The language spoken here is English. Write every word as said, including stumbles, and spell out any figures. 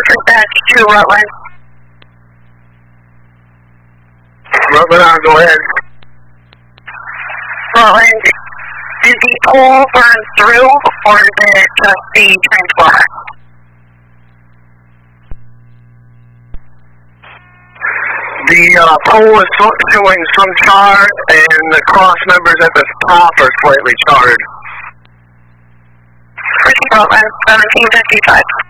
Dispatch to Rutland. Rutland on, go ahead. Rutland, did the pole burn through, or did it just the transformer? The uh, pole is showing some char, and the cross members at the top are slightly charred. Rutland, seventeen fifty-five.